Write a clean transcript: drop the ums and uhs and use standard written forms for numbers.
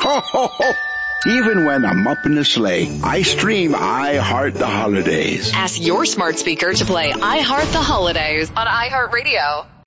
Even when I'm up in the sleigh, I stream I Heart the Holidays. Ask your smart speaker to play I Heart the Holidays on iHeartRadio.